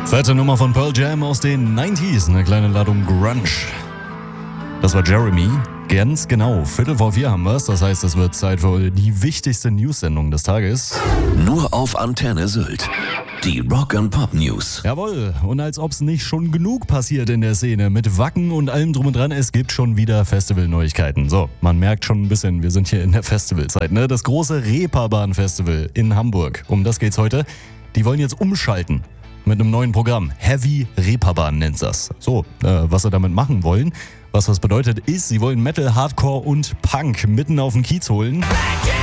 Fette Nummer von Pearl Jam aus den 90s, eine kleine Ladung Grunge. Das war Jeremy. Ganz genau, 3:45 haben wir's. Das heißt, es wird Zeit für die wichtigste News-Sendung des Tages. Nur auf Antenne Sylt. Die Rock and Pop News. Jawohl, und als ob's nicht schon genug passiert in der Szene, mit Wacken und allem drum und dran, es gibt schon wieder Festival-Neuigkeiten. So, man merkt schon ein bisschen, wir sind hier in der Festivalzeit, ne? Das große Reeperbahn-Festival in Hamburg, um das geht's heute. Die wollen jetzt umschalten mit einem neuen Programm. Heavy Reeperbahn nennt's das. So, was sie damit machen wollen, was das bedeutet, ist, sie wollen Metal, Hardcore und Punk mitten auf den Kiez holen.